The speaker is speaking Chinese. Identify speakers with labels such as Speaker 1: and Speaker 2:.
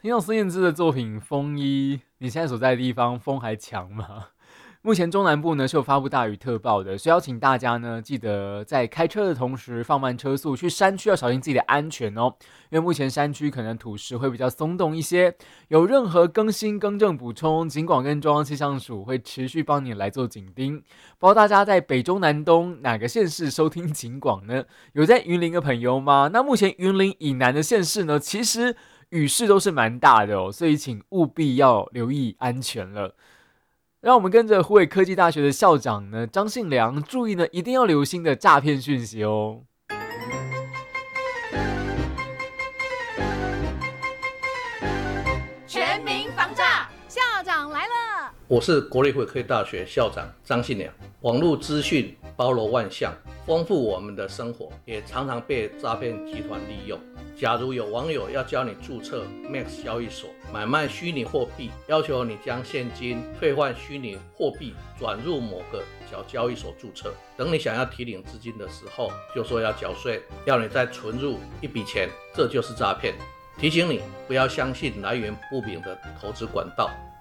Speaker 1: 听到孙燕姿的作品《风衣》，你现在所在的地方风还强吗？目前中南部呢是有发布大雨特报的，所以要请大家呢记得在开车的同时放慢车速，去山区要小心自己的安全哦。因为目前山区可能土石会比较松动一些，有任何更新更正补充，警广跟中央气象署会持续帮你来做紧盯。不知道大家在北中南东哪个县市收听警广呢？有在云林的朋友吗？那目前云林以南的县市呢，其实雨势都是蛮大的哦，所以请务必要留意安全了。让我们跟着湖北科技大学的校长呢张信良注意呢，一定要留心的诈骗讯息哦。
Speaker 2: 全民防诈，
Speaker 3: 校长来了。
Speaker 4: 我是国立湖北科技大学校长张信良。网络资讯包罗万象，丰富我们的生活，也常常被诈骗集团利用。假如有网友要教你注册 Max 交易所，买卖虚拟货币，要求你将现金兑换虚拟货币转入某个小交易所注册，等你想要提领资金的时候，就说要缴税，要你再存入一笔钱，这就是诈骗。提醒你不要相信来源不明的投资管道，